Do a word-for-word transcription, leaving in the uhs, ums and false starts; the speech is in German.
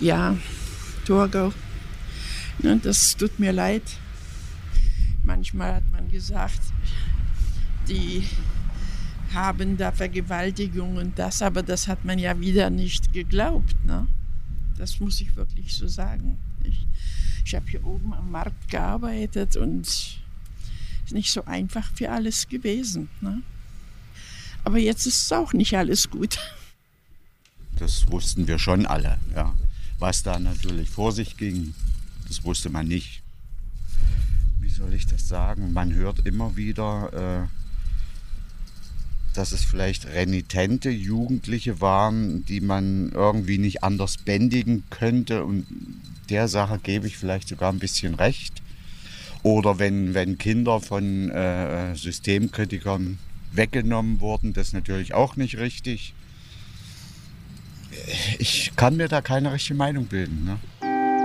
Ja, Torgau. Ne, das tut mir leid. Manchmal hat man gesagt, die haben da Vergewaltigung und das, aber das hat man ja wieder nicht geglaubt. Ne? Das muss ich wirklich so sagen. Ich, ich habe hier oben am Markt gearbeitet und es ist nicht so einfach für alles gewesen. Ne? Aber jetzt ist es auch nicht alles gut. Das wussten wir schon alle. Ja. Was da natürlich vor sich ging, das wusste man nicht. Wie soll ich das sagen? Man hört immer wieder, äh, dass es vielleicht renitente Jugendliche waren, die man irgendwie nicht anders bändigen könnte. Und der Sache gebe ich vielleicht sogar ein bisschen recht. Oder wenn, wenn Kinder von äh, Systemkritikern weggenommen wurden, das ist natürlich auch nicht richtig. Ich kann mir da keine richtige Meinung bilden. Ne?